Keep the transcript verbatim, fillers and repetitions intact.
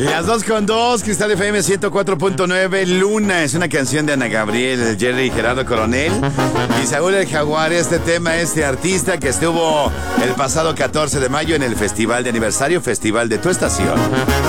Las dos con dos, Cristal F M ciento cuatro punto nueve, Luna, es una canción de Ana Gabriel, Jerry y Gerardo Coronel y Saúl el Jaguar. Este tema, este artista que estuvo el pasado catorce de mayo en el Festival de Aniversario, Festival de Tu Estación.